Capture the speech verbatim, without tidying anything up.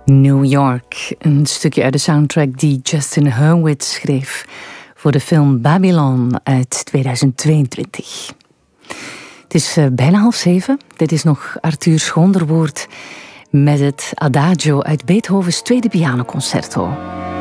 New York, een stukje uit de soundtrack die Justin Hurwitz schreef voor de film Babylon uit tweeduizend tweeëntwintig. Het is uh, bijna half zeven. Dit is nog Arthur Schoonderwoord met het Adagio uit Beethovens tweede pianoconcerto.